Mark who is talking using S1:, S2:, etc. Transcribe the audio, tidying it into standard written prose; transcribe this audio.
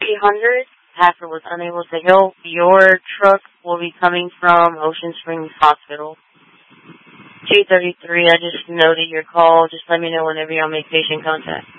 S1: 800. Packer was unable to help. Your truck will be coming from Ocean Springs Hospital. 233, I just noted your call. Just let me know whenever y'all make patient contact.